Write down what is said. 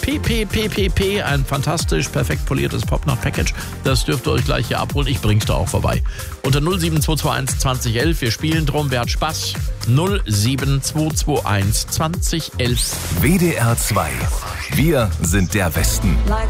PPPPP, ein fantastisch perfekt poliertes Popnacht-Package. Das dürft ihr euch gleich hier abholen. Ich bring's da auch vorbei. Unter 07221 2011. Wir spielen drum. Wer hat Spaß? 07221 2011. WDR 2. Wir sind der Westen. Like